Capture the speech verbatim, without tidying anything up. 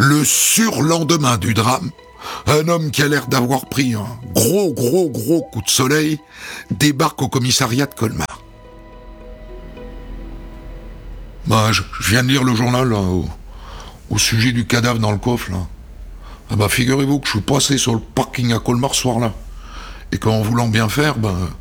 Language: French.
Le surlendemain du drame, un homme qui a l'air d'avoir pris un gros, gros, gros coup de soleil débarque au commissariat de Colmar. Bah, je, je viens de lire le journal là, au, au sujet du cadavre dans le coffre là. Ah bah figurez-vous que je suis passé sur le parking à Colmar ce soir-là. Et qu'en voulant bien faire, ben,